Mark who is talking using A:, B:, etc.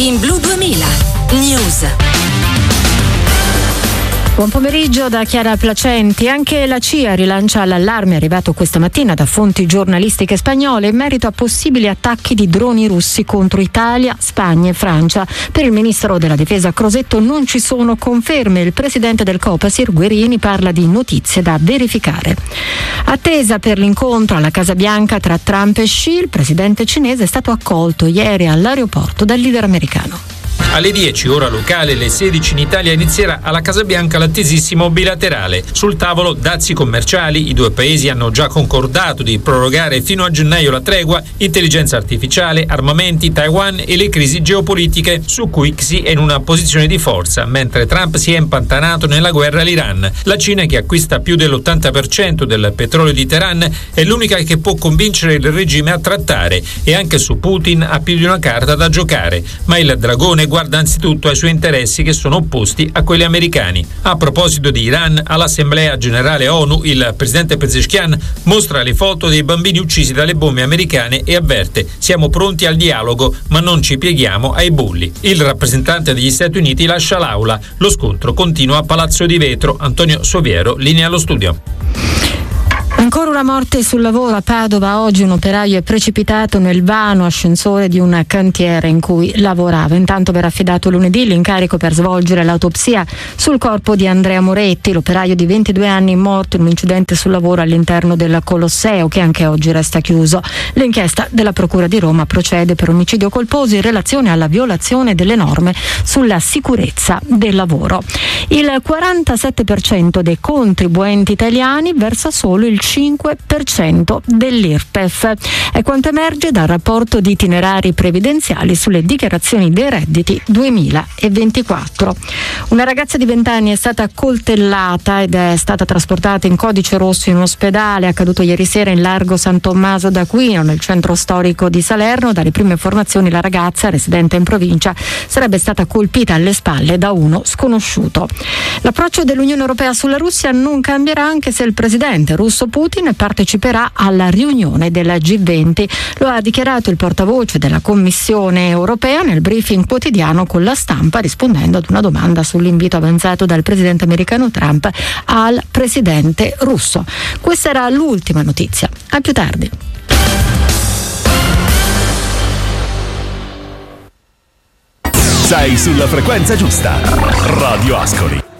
A: in Blu 2000 News.
B: Buon pomeriggio da Chiara Placenti. Anche la CIA rilancia l'allarme arrivato questa mattina da fonti giornalistiche spagnole in merito a possibili attacchi di droni russi contro Italia, Spagna e Francia. Per il ministro della difesa Crosetto non ci sono conferme. Il presidente del Copasir Guerini parla di notizie da verificare. Attesa per l'incontro alla Casa Bianca tra Trump e Xi, il presidente cinese è stato accolto ieri all'aeroporto dal leader americano.
C: Alle 10 ora locale, alle 16 in Italia, inizierà alla Casa Bianca l'attesissimo bilaterale. Sul tavolo dazi commerciali, i due paesi hanno già concordato di prorogare fino a gennaio la tregua, intelligenza artificiale, armamenti, Taiwan e le crisi geopolitiche, su cui Xi è in una posizione di forza, mentre Trump si è impantanato nella guerra all'Iran. La Cina, che acquista più dell'80% del petrolio di Teheran, è l'unica che può convincere il regime a trattare, e anche su Putin ha più di una carta da giocare, ma il dragone guarda anzitutto ai suoi interessi che sono opposti a quelli americani. A proposito di Iran, all'Assemblea Generale ONU il presidente Pezeshkian mostra le foto dei bambini uccisi dalle bombe americane e avverte: siamo pronti al dialogo ma non ci pieghiamo ai bulli. Il rappresentante degli Stati Uniti lascia l'aula. Lo scontro continua a Palazzo di Vetro. Antonio Soviero, linea allo studio.
B: Ancora una morte sul lavoro a Padova. Oggi un operaio è precipitato nel vano ascensore di un cantiere in cui lavorava. Intanto verrà affidato lunedì l'incarico per svolgere l'autopsia sul corpo di Andrea Moretti, l'operaio di 22 anni morto in un incidente sul lavoro all'interno del Colosseo, che anche oggi resta chiuso. L'inchiesta della Procura di Roma procede per omicidio colposo in relazione alla violazione delle norme sulla sicurezza del lavoro. Il 47% dei contribuenti italiani versa solo il 5% dell'IRPEF. È quanto emerge dal rapporto di itinerari previdenziali sulle dichiarazioni dei redditi 2024. Una ragazza di 20 anni è stata coltellata ed è stata trasportata in codice rosso in un ospedale. È accaduto ieri sera in largo San Tommaso d'Aquino, nel centro storico di Salerno. Dalle prime informazioni la ragazza, residente in provincia, sarebbe stata colpita alle spalle da uno sconosciuto. L'approccio dell'Unione Europea sulla Russia non cambierà, anche se il presidente russo Putin parteciperà alla riunione della G20. Lo ha dichiarato il portavoce della Commissione Europea nel briefing quotidiano con la Stampa, rispondendo ad una domanda sull'invito avanzato dal presidente americano Trump al presidente russo. Questa era l'ultima notizia. A più tardi.
D: Sei sulla frequenza giusta. Radio Ascoli.